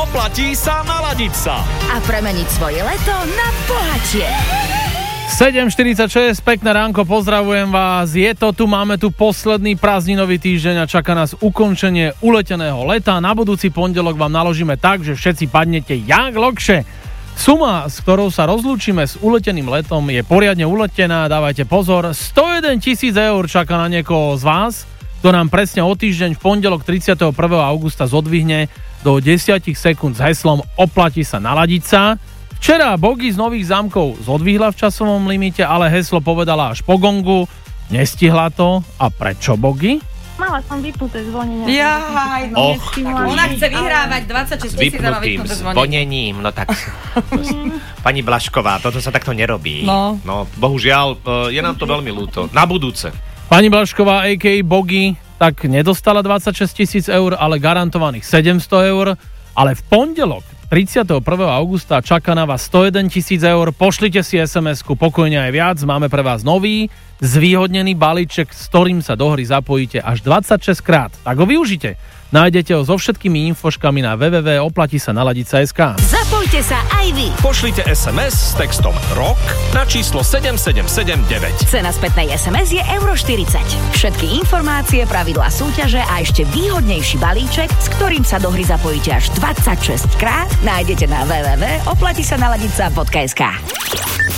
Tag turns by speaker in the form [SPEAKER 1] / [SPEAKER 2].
[SPEAKER 1] Oplatí sa naladiť sa.
[SPEAKER 2] A premeniť svoje leto na bohatšie.
[SPEAKER 3] 7.46, pekné ránko, pozdravujem vás. Je to tu, máme tu posledný prázdninový týždeň a čaká nás ukončenie uleteného leta. Na budúci pondelok vám naložíme tak, že všetci padnete jak lokše. Suma, s ktorou sa rozlúčime s uleteným letom, je poriadne uletená, dávajte pozor. 101 000 eur čaká na niekoho z vás, kto nám presne o týždeň v pondelok 31. augusta zodvihne do 10 sekúnd s heslom Oplatí sa naladiť sa. Včera Bogi z Nových Zámkov zodvihla v časovom limite, ale heslo povedala až po gongu. Nestihla to. A prečo, Bogi?
[SPEAKER 4] Mala som vypnuté zvonenie.
[SPEAKER 5] Jaj, ona chce vyhrávať 26 000 a má vypnuté zvonenie.
[SPEAKER 6] Zvonením, no tak. Pani Blašková, toto sa takto nerobí. No, bohužiaľ, je nám to veľmi ľúto. Na budúce.
[SPEAKER 3] Pani Blašková, a.k.a. Bogi, tak nedostala 26 000 eur, ale garantovaných 700 eur. Ale v pondelok 31. augusta čaká na vás 101 000 eur. Pošlite si SMS-ku, pokojne aj viac. Máme pre vás nový, zvýhodnený balíček, s ktorým sa do hry zapojíte až 26 krát. Tak ho využite. Nájdete ho so všetkými infoškami na www.oplatisanaladiť.sk.
[SPEAKER 2] Zapojte sa aj vy.
[SPEAKER 1] Pošlite SMS s textom ROK na číslo 7779.
[SPEAKER 2] Cena spätnej SMS je €40. Všetky informácie, pravidlá súťaže a ešte výhodnejší balíček, s ktorým sa do hry zapojíte až 26 krát, nájdete na www.oplatisanaladiť.sk.